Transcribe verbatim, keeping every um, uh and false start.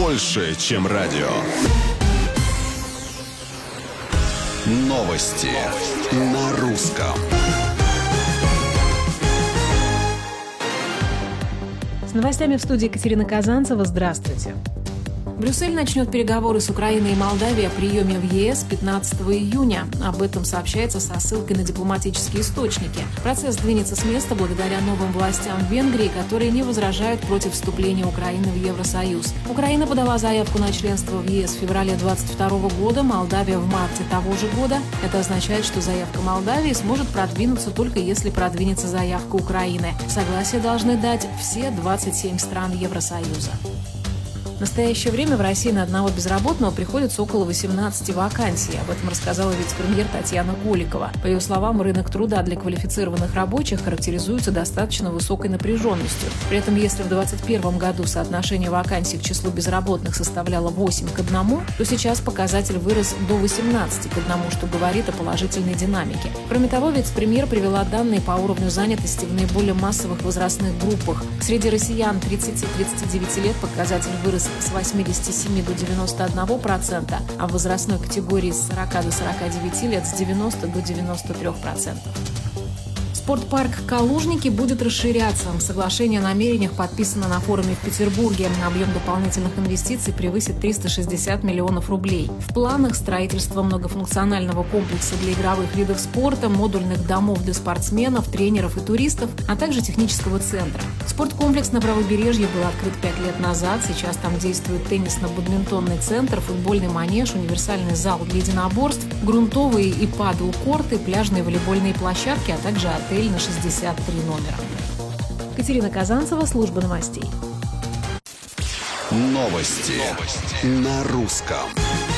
больше, чем радио. Новости на русском. С новостями в студии Екатерина Казанцева. Здравствуйте. Брюссель начнет переговоры с Украиной и Молдавией о приеме в ЕС пятнадцатого июня. Об этом сообщается со ссылкой на дипломатические источники. Процесс двинется с места благодаря новым властям в Венгрии, которые не возражают против вступления Украины в Евросоюз. Украина подала заявку на членство в ЕС в феврале две тысячи двадцать второго года, Молдавия в марте того же года. Это означает, что заявка Молдавии сможет продвинуться только если продвинется заявка Украины. Согласие должны дать все двадцать семь стран Евросоюза. В настоящее время в России на одного безработного приходится около восемнадцати вакансий. Об этом рассказала вице-премьер Татьяна Голикова. По ее словам, рынок труда для квалифицированных рабочих характеризуется достаточно высокой напряженностью. При этом, если в две тысячи двадцать первом году соотношение вакансий к числу безработных составляло восемь к одному, то сейчас показатель вырос до восемнадцати к одному, что говорит о положительной динамике. Кроме того, вице-премьер привела данные по уровню занятости в наиболее массовых возрастных группах. Среди россиян тридцати-тридцати девяти лет показатель вырос с восьмидесяти семи до девяноста одного процента, а в возрастной категории с сорока до сорока девяти лет с девяноста до девяноста трёх процентов. Спортпарк «Калужники» будет расширяться. Соглашение о намерениях подписано на форуме в Петербурге. Объем дополнительных инвестиций превысит триста шестьдесят миллионов рублей. В планах строительство многофункционального комплекса для игровых видов спорта, модульных домов для спортсменов, тренеров и туристов, а также технического центра. Спорткомплекс на правобережье был открыт пять лет назад. Сейчас там действует теннисно-бадминтонный центр, футбольный манеж, универсальный зал для единоборств, грунтовые и падл-корты, пляжные волейбольные площадки, а также отель на шестьдесят три номера. Екатерина Казанцева, служба новостей. Новости на русском.